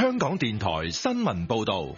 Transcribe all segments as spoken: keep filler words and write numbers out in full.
香港電台新聞報道。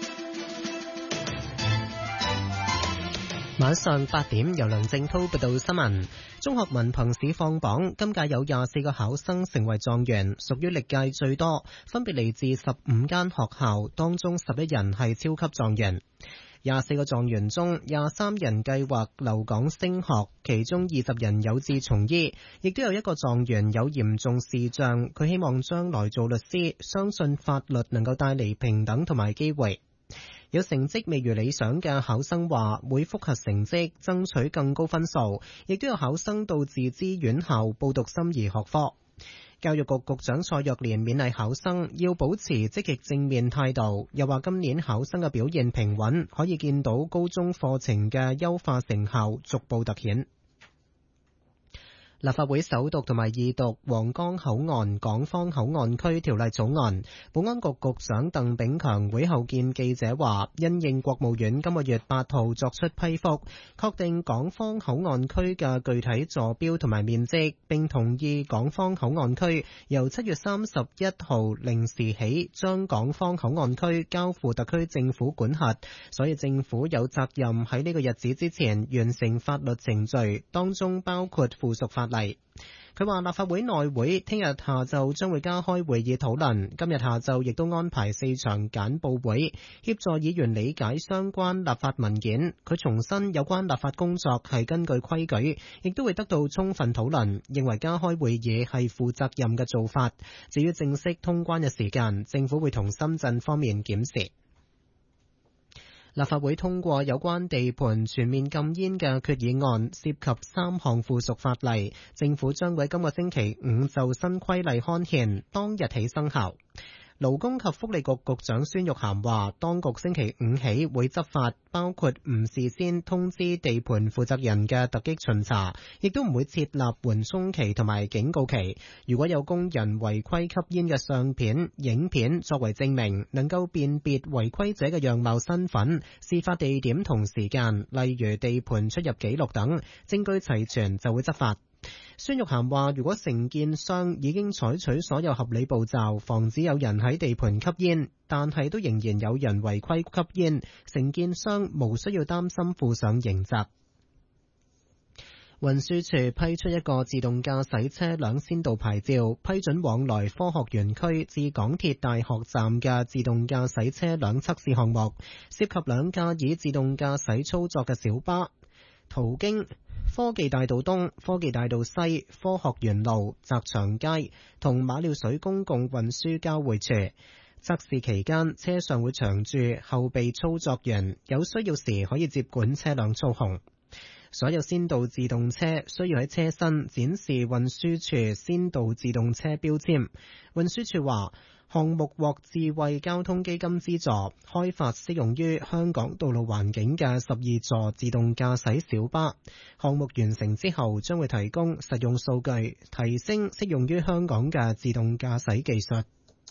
晚上八點，由梁正濤報道新聞。中學文憑試放榜，今屆有廿四個考生成為狀元，屬於歷屆最多，分別嚟自十五間學校，當中十一人係超級狀元。廿四個狀元中，廿三人計劃留港升學，其中二十人有志從醫，亦都有一個狀元有嚴重視障，佢希望將來做律師，相信法律能夠帶嚟平等同埋機會。有成績未如理想嘅考生話會複核成績，爭取更高分數，亦都有考生到自資院校報讀心儀學科。教育局局長蔡若蓮勉勵考生要保持積極正面態度，又話今年考生嘅表現平穩，可以見到高中課程嘅優化成效逐步凸顯。立法會首讀同埋二讀皇崗口岸港方口岸區條例草案，保安局局長鄧炳強會後見記者話，因應國務院今個月八號作出批覆，確定港方口岸區嘅具體坐標同埋面積，並同意港方口岸區由七月三十一號零時起將港方口岸區交付特區政府管轄，所以政府有責任喺呢個日子之前完成法律程序，當中包括附屬法例。佢話立法會內會聽日下晝將會加開會議討論，今日下晝亦都安排四場簡報會，協助議員理解相關立法文件。佢重申有關立法工作係根據規矩，亦都會得到充分討論，認為加開會議係負責任嘅做法。至於正式通關嘅時間，政府會同深圳方面檢視。立法會通過有關地盤全面禁煙嘅決議案，涉及三項附屬法例，政府將會今個星期五就新規例刊憲，當日起生效。勞工及福利局局長孫玉菡話，當局星期五起會執法，包括唔事先通知地盤負責人嘅突擊巡查，亦都唔會設立緩衝期同埋警告期。如果有工人違規吸煙嘅相片、影片作為證明，能夠辨別違規者嘅樣貌、身份、事發地點同時間，例如地盤出入記錄等，證據齊全就會執法。孫玉菡話，如果承建商已經採取所有合理步驟，防止有人喺地盤吸煙，但係都仍然有人違規吸煙，承建商無需要擔心負上刑責。運輸署批出一個自動駕駛車輛先導牌照，批准往來科學園區至港鐵大學站嘅自動駕駛車輛測試項目，涉及兩架以自動駕駛操作嘅小巴，途經科技大道東、科技大道西、科學園路、澤祥街同馬料水公共運輸交匯處。測試期間，車上會長駐後備操作員，有需要時可以接管車輛操控。所有先導自動車需要喺車身展示運輸署先導自動車標籤。運輸署話，項目獲智慧交通基金資助，開發適用於香港道路環境嘅十二座自動駕駛小巴。項目完成之後，將會提供實用數據，提升適用於香港嘅自動駕駛技術。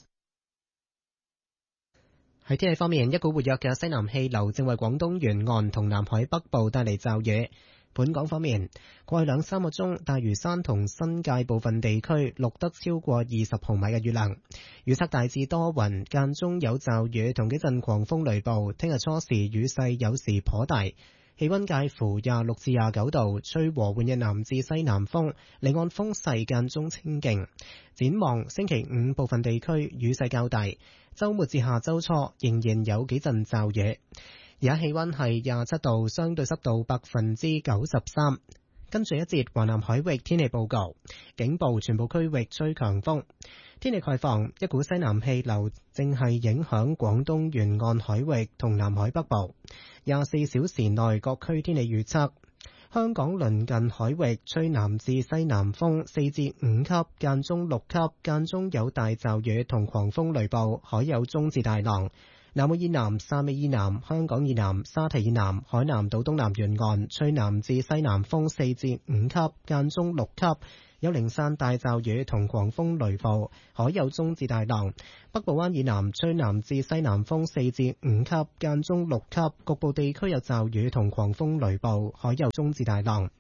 喺天氣方面，一股活躍嘅西南氣流正為廣東沿岸同南海北部帶嚟驟雨。本港方面，過去兩三個鐘，大嶼山同新界部分地區錄得超過二十毫米嘅雨量。預測大致多雲，間中有驟雨同幾陣狂風雷暴。聽日初時雨勢有時頗大，氣溫介乎廿六至廿九度，吹和緩嘅南至西南風，離岸風勢間中清勁。展望星期五部分地區雨勢較大，周末至下周初仍然有幾陣驟雨。而家氣溫係廿七度，相對濕度百分之九十三。跟住一節華南海域天氣報告，警報全部區域吹強風。天氣概況，一股西南氣流正係影響廣東沿岸海域同南海北部。廿四小時內各區天氣預測，香港鄰近海域吹南至西南風四至五級，間中六級，間中有大驟雨同狂風雷暴，海有中至大浪。南澳以南、汕尾以南、香港以南、沙堤以南、海南島東南沿岸吹南至西南風四至五級，間中六級，有零散大驟雨同狂風雷暴，海有中至大浪。北部灣以南吹南至西南風四至五級，間中六級，局部地區有驟雨同狂風雷暴，海有中至大浪。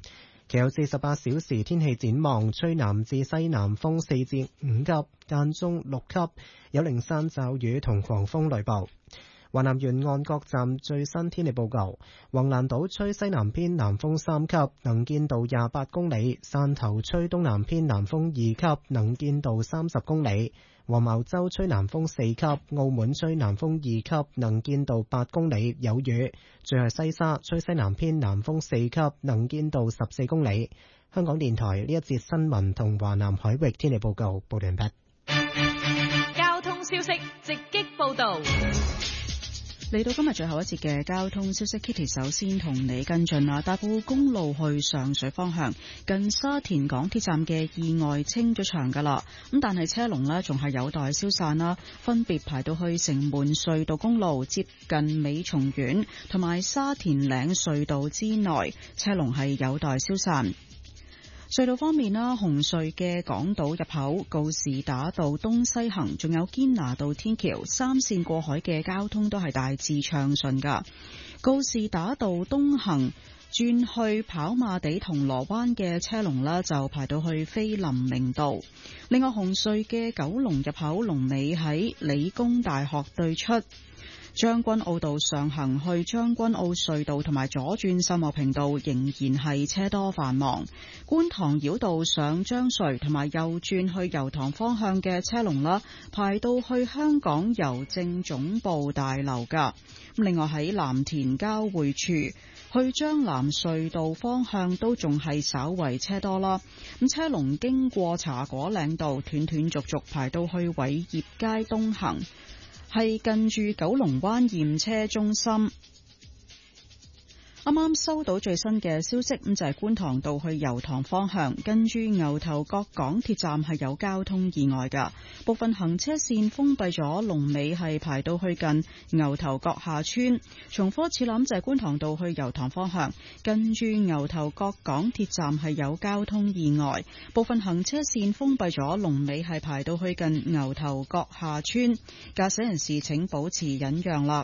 其後四十八小時天氣展望，吹南至西南風四至五級，間中六級，有零散驟雨同狂風雷暴。華南沿岸各站最新天氣報告：橫瀾島吹西南偏南風三級，能見度廿八公里；汕頭吹東南偏南風二級，能見度三十公里；黃茅洲吹南風四級，澳門吹南風二級，能見度八公里，有雨。最後西沙吹西南偏南風四級，能見度十四公里。香港電台呢一節新聞同華南海域天氣報告報完畢。 交通消息直擊報道。 嚟到今日最後一節嘅交通消息 ，Kitty 首先同你跟進啦。大埔公路去上水方向，近沙田港鐵站嘅意外清咗場噶啦，咁但係車龍呢仲係有待消散啦，分別排到去城門隧道公路接近美松苑同埋沙田嶺隧道之內，車龍係有待消散。隧道方面啦，紅隧嘅港島入口、告士打道東西行，仲有堅拿道天橋三線過海嘅交通都係大致暢順噶。告士打道東行轉去跑馬地銅鑼灣嘅車龍啦，就排到去菲林明道。另外，紅隧嘅九龍入口龍尾喺理工大學對出。將軍澳道上行去將軍澳隧道同埋左轉秀茂坪道仍然係車多繁忙。觀塘繞道上將隧同埋右轉去油塘方向嘅車龍啦，排到去香港郵政總部大樓噶。另外喺藍田交匯處去將藍隧道方向都仲係稍為車多啦。咁車龍經過茶果嶺道斷斷續續排到去偉業街東行，係近住九龍灣驗車中心。啱啱收到最新嘅消息，咁就係觀塘道去油塘方向，跟住牛頭角港鐵站係有交通意外㗎，部分行車線封閉咗，龍尾係排到去近牛頭角下村。重複次諗就係觀塘道去油塘方向，跟住牛頭角港鐵站係有交通意外，部分行車線封閉咗，龍尾係排到去近牛頭角下村。駕駛人士請保持忍讓啦。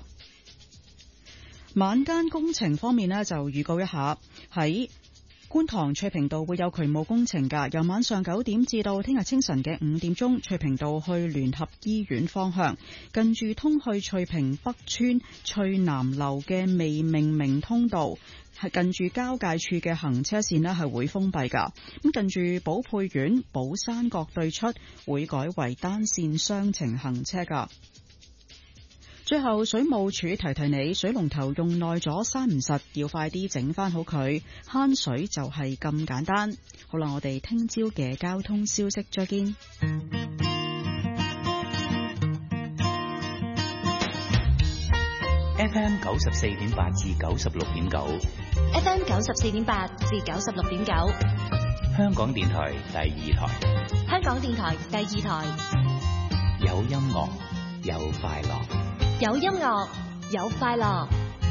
晚間工程方面呢，就預告一下，喺觀塘翠屏道會有渠務工程㗎，由晚上九點至到聽日清晨嘅五點鐘，翠屏道去聯合醫院方向，近住通去翠屏北村翠南樓嘅未命名通道，係近住交界處嘅行車線呢係會封閉㗎。咁近住寶佩苑寶山角對出會改為單線雙程行車㗎。最後，水務署提提你，水龍頭用耐咗閂唔實，要快啲整翻好佢，慳水就係咁簡單。好啦，我哋聽朝嘅交通消息再見。 F M 九十四點八至九十六點九 ，F M 九十四點八至九十六點九， 香港電台第二台， 香港電台第二台， 有音樂，有快樂。 有音樂，有快樂。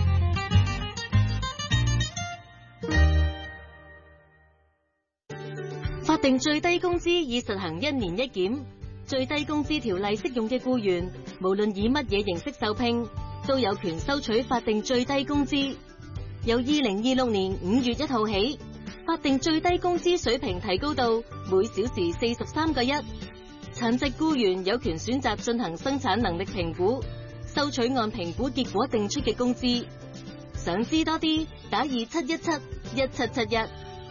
法定最低工資已實行一年一檢，最低工資條例適用嘅僱員，無論以乜嘢形式受聘，都有權收取法定最低工資。由二零二六年五月一號起，法定最低工資水平提高到每小時四十三個一。殘疾僱員有權選擇進行生產能力評估，收取按評估結果定出嘅工資。想知多啲，打二七一七一七七一。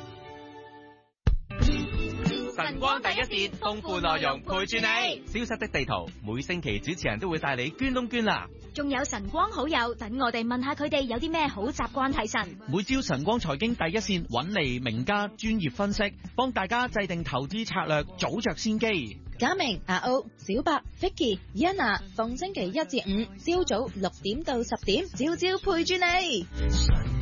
晨光第一線，豐富內容陪住你。消失的地圖，每星期主持人都會帶你捐窿捐罅。 仲有晨光好友，等我哋問下佢哋有啲咩好習慣提神。 每朝晨光財經第一線揾嚟名家專業分析，幫大家制定投資策略，早着先機。 賈明、阿歐、小白、Vicky、Yana， 逢星期一至五朝早六點到十點，朝朝陪住你。